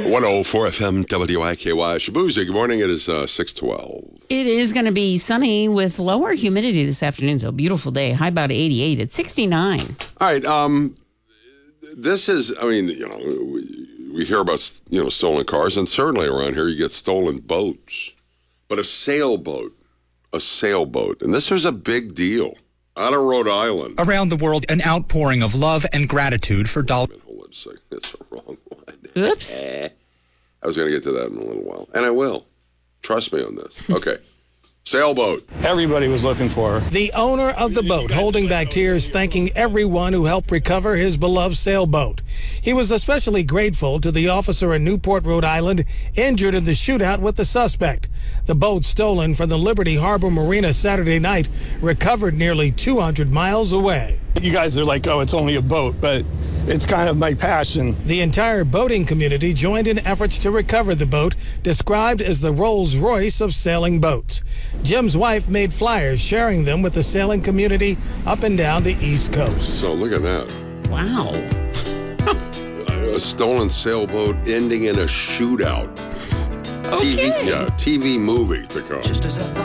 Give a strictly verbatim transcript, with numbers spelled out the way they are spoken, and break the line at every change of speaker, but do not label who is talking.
one oh four F M W I K Y. Shabuzi, good morning. It is uh, six twelve.
It is going to be sunny with lower humidity this afternoon, so beautiful day. High about eighty-eight. It's sixty-nine.
All right. Um, this is, I mean, you know, we, we hear about, you know, stolen cars, and certainly around here you get stolen boats. But a sailboat, a sailboat, and this was a big deal out of Rhode Island.
Around the world, an outpouring of love and gratitude for Dollar.
Hold on a second. That's the wrong one.
Oops.
I was going to get to that in a little while, and I will. Trust me on this. Okay. Sailboat.
Everybody was looking for her.
The owner of the boat holding back tears, thanking everyone who helped recover his beloved sailboat. He was especially grateful to the officer in Newport, Rhode Island, injured in the shootout with the suspect. The boat, stolen from the Liberty Harbor Marina Saturday night, recovered nearly two hundred miles away.
You guys are like, oh, it's only a boat, but it's kind of my passion.
The entire boating community joined in efforts to recover the boat, described as the Rolls-Royce of sailing boats. Jim's wife made flyers sharing them with the sailing community up and down the East Coast.
So look at that.
Wow.
A stolen sailboat ending in a shootout.
Okay.
T V, yeah, T V movie to come.
Just as I thought